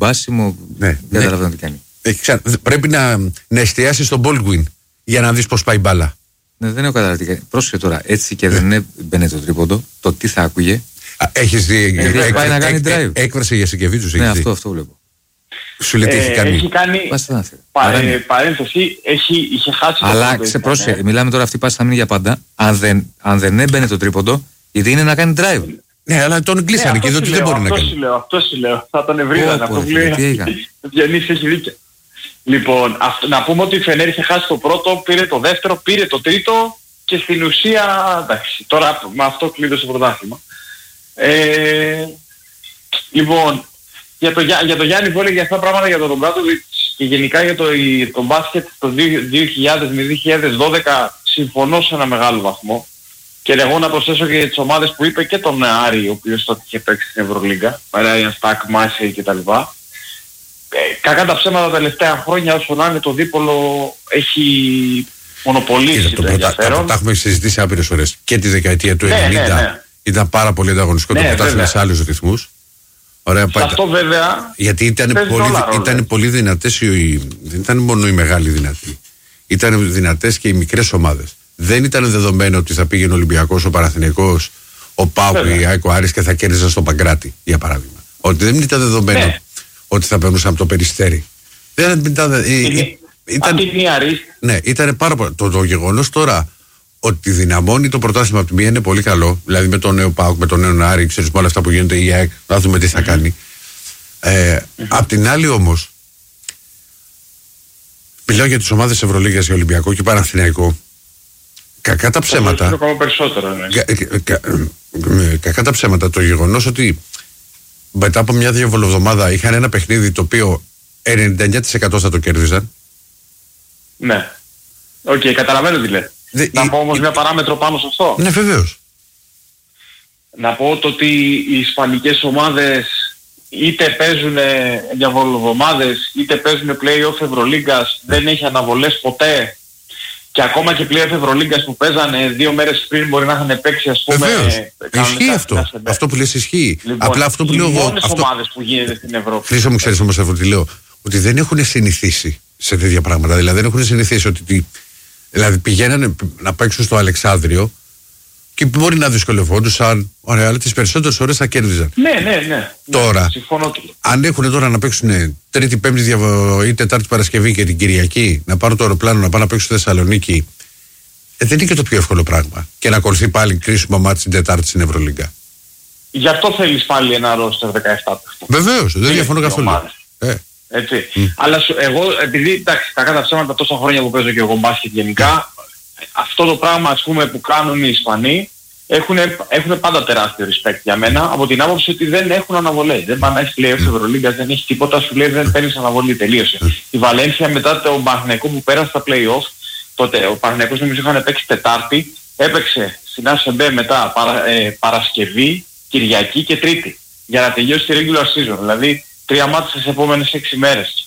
μπάσιμο. Δεν καταλαβαίνω τι κάνει. Πρέπει να εστιάσει στον Baldwin για να δεις πώς πάει η μπάλα. Ναι, δεν έχω καταλάβει τι κάνει. Πρόσεχε τώρα, έτσι και δεν έμπαινε το τρίποντο, το τι θα άκουγε. Έχεις δει πάει να κάνει drive. έκφραση για Σικεβίτσους? Ναι, αυτό βλέπω. Σου λέει τι έχει κάνει. Έχει κάνει παρένθεση, είχε χάσει. Αλλά πρόσεχε, μιλάμε τώρα, αυτή η πάση θα μείνει για πάντα. Αν δεν έμπαινε το τρίποντο, γιατί είναι να κάνει drive. Ναι, αλλά τον κλείσανε και εδώ δεν μπορεί να κάνει. Αυτό σου λέω. Θα τον ευρύδανε. Αυτό που λέει. Διανύση έχει δίκιο. Λοιπόν, να πούμε ότι η Φενέρ είχε χάσει το πρώτο, πήρε το δεύτερο, πήρε το τρίτο και στην ουσία, εντάξει, τώρα με αυτό κλείδωσε το πρωτάθλημα. Λοιπόν, για το Γιάννη που έλεγε αυτά τα πράγματα για τον Ρομπράτοβιτς και γενικά για το μπάσκετ το 2000 με 2012 συμφωνώ σε ένα μεγάλο βαθμό. Και εγώ να προσθέσω και τις ομάδες που είπε και τον Άρη, ο οποίος τότε είχε παίξει στην Ευρωλίγκα, Ράιαν Στακ, Μάσεϊ κτλ. Κακά τα ψέματα τα τελευταία χρόνια, όσο να είναι το δίπολο έχει μονοπολίσει το ενδιαφέρον. Τα έχουμε συζητήσει άπειρες φορές. Και τη δεκαετία του 90 ήταν πάρα πολύ ανταγωνιστικό το πρωτάθλημα σε άλλους ρυθμούς. Ωραία, αυτό βέβαια. Γιατί ήταν πολύ δυνατές, δεν ήταν μόνο οι μεγάλοι δυνατοί. Ήταν δυνατές και οι μικρές ομάδες. Δεν ήταν δεδομένο ότι θα πήγαινε ο Ολυμπιακός, ο Παναθηναϊκός, ο ΠΑΟΚ, η ΑΕΚ, ο Άρης και θα κέρδιζαν στο Παγκράτη, για παράδειγμα. Ότι δεν ήταν δεδομένο ότι θα περνούσαν από το Περιστέρι. Δεν ήταν. Ήταν πάρα πολύ. Το γεγονός τώρα ότι δυναμώνει το πρωτάθλημα από τη μία είναι πολύ καλό. Δηλαδή με τον νέο ΠΑΟΚ, με τον νέο Άρη, ξέρεις με όλα αυτά που γίνεται η ΑΕΚ, να δούμε τι θα κάνει. Απ' την άλλη όμως, μιλάω για τις ομάδες Ευρωλίγας, για Ολυμπιακό και Παναθηναϊκό. Κακά τα ψέματα. Κακά τα ψέματα. Το γεγονός ότι μετά από μια διαβολοβδομάδα είχαν ένα παιχνίδι το οποίο 99% θα το κέρδιζαν. Ναι. Οκ, καταλαβαίνω τι λέει. Να πω όμως μια παράμετρο πάνω σε αυτό. Ναι, βεβαίως. Να πω ότι οι ισπανικές ομάδες είτε παίζουν διαβολοβδομάδες είτε παίζουν play-off Ευρωλίγκας, δεν έχει αναβολές ποτέ. Και ακόμα και πλέον Ευρωλίγκας που παίζανε 2 μέρες πριν μπορεί να είχαν παίξει, ας πούμε. Ισχύει αυτό. Αυτό που λες ισχύει. Λοιπόν, απλά αυτό που λέω εγώ. Οι μόνες ομάδες που γίνεται στην Ευρώπη. Χρήστο μου, ξέρεις όμως αυτό τι λέω. Ότι δεν έχουν συνηθίσει σε τέτοια πράγματα. Δηλαδή δεν έχουν συνηθίσει ότι. Δηλαδή πηγαίνανε να παίξουν στο Αλεξάνδριο και μπορεί να δυσκολευόντουσαν. Ωραία, αλλά τις περισσότερες ώρες θα κέρδιζαν. Ναι. Τώρα, συμφωνώ. αν έχουν τώρα να παίξουν Τρίτη, Πέμπτη ή Τετάρτη Παρασκευή και την Κυριακή, να πάρουν το αεροπλάνο να πάνε να παίξουν στη Θεσσαλονίκη, δεν είναι και το πιο εύκολο πράγμα. Και να ακολουθεί πάλι κρίσιμο μάτι την Τετάρτη στην Ευρωλίγκα. Γι' αυτό θέλεις πάλι ένα ρόστερ 17. Βεβαίως, δεν διαφωνώ καθόλου. Έτσι. Αλλά εγώ, επειδή εντάξει, κακά τα ψέματα τόσα χρόνια που παίζω και εγώ μπάσκετ γενικά, αυτό το πράγμα ας πούμε που κάνουν οι Ισπανοί έχουν πάντα τεράστιο respect για μένα, από την άποψη ότι δεν έχουν αναβολές. Δεν πάνε να έχει play-off Ευρωλίγκας, δεν έχει τίποτα, σου λέει δεν παίρνεις αναβολή, τελείωσε. Η Βαλένθια μετά το Παναθηναϊκό που πέρασε στα play-off, τότε ο Παναθηναϊκός νομίζω είχαν παίξει Τετάρτη, έπαιξε στην ACB μετά Παρασκευή, Κυριακή και Τρίτη, για να τελειώσει τη regular season, δηλαδή 3 μάτς στις επόμενες 6 μέρες.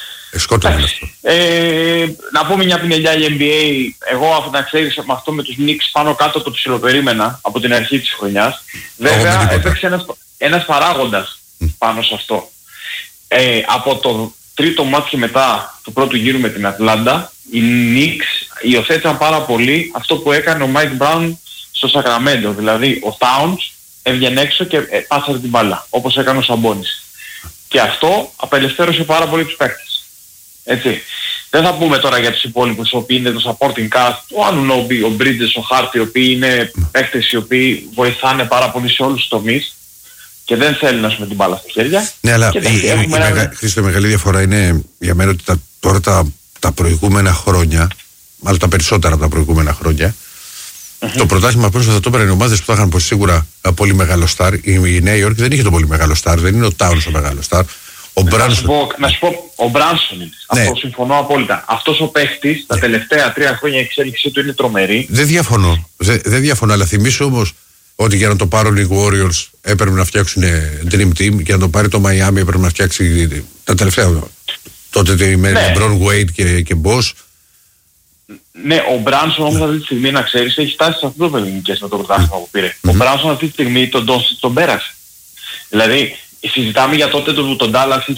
Να πούμε μια πινελιά η NBA. Εγώ αφού να ξέρεις με αυτό με τους Knicks πάνω κάτω το ψιλοπερίμενα από την αρχή της χρονιάς. Βέβαια έπαιξε ένας παράγοντας πάνω σε αυτό. Από το τρίτο μάτς και μετά του πρώτου γύρου με την Ατλάντα, οι Knicks υιοθέτησαν πάρα πολύ αυτό που έκανε ο Mike Brown στο Σακραμέντο. Δηλαδή ο Towns έβγαινε έξω και πάσαρε την μπάλα, όπως έκανε ο Σαμπόνις. Και αυτό απελευθέρωσε πάρα πολύ τους παίκτες. Έτσι. Δεν θα πούμε τώρα για τους υπόλοιπους, οι οποίοι είναι το supporting cast, ο Ανουνόμπι, ο Bridges, ο Χάρτη, οι οποίοι είναι παίκτες οι οποίοι βοηθάνε πάρα πολύ σε όλους τους τομείς και δεν θέλουν να σου με την μπάλα στα χέρια. Ναι, αλλά η μεγάλη διαφορά είναι για μένα ότι τώρα τα προηγούμενα χρόνια, μάλλον τα περισσότερα από τα προηγούμενα χρόνια, το πρωτάθλημα πρώτα θα το έπαιρναν οι ομάδες που θα είχαν σίγουρα ένα πολύ μεγάλο στάρ. Η Νέα Υόρκη δεν είχε το πολύ μεγάλο στάρ, δεν είναι ο Towns ο μεγάλο στάρ. Να σου πω, ο Μπράνσον είναι. Ναι. Αυτό συμφωνώ απόλυτα. Αυτός ο παίχτης τα τελευταία 3 χρόνια η εξέλιξή του είναι τρομερή. Δεν διαφωνώ, αλλά θυμίσω όμως ότι για να το πάρουν οι Warriors έπρεπε να φτιάξουν Dream Team, για να το πάρει το Miami έπρεπε να φτιάξει τα τελευταία. Τότε με LeBron Wade και Boss. Ναι, ο Μπράνσον όμως αυτή τη στιγμή να ξέρεις έχει φτάσει σε αυτό το ελληνικές με το πρωτάθλημα που πήρε. Ο Μπράνσον αυτή τη στιγμή τον πέρασε. Δηλαδή συζητάμε για τότε τον Dallas